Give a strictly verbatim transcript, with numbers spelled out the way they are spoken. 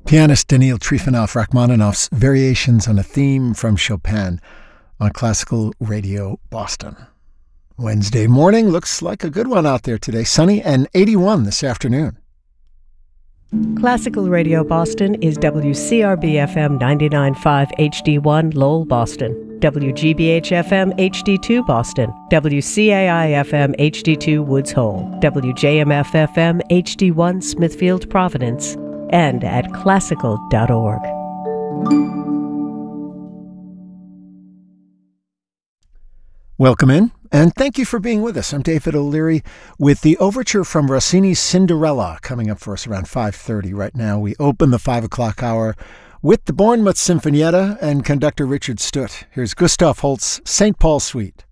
Pianist Daniil Trifonov Rachmaninoff's Variations on a Theme from Chopin on Classical Radio Boston. Wednesday morning looks like a good one out there today. Sunny and eighty-one this afternoon. Classical Radio Boston is W C R B F M ninety-nine point five H D one Lowell, Boston, W G B H F M H D two Boston, W C A I F M H D two Woods Hole, W J M F F M H D one Smithfield, Providence, and at classical dot org. Welcome in, and thank you for being with us. I'm David O'Leary with the overture from Rossini's Cinderella coming up for us around five thirty. Right now, we open the five o'clock hour with the Bournemouth Sinfonietta and conductor Richard Stutt. Here's Gustav Holst's Saint Paul Suite.